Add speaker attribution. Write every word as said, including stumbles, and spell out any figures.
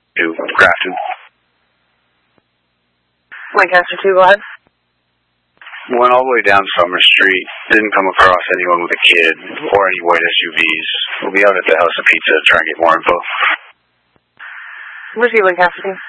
Speaker 1: two, Grafton.
Speaker 2: Lancaster two, go ahead.
Speaker 1: Went all the way down Summer Street. Didn't come across anyone with a kid or any white S U Vs. We'll be out at the House of Pizza to try and get more info.
Speaker 2: Whiskey Lancaster two.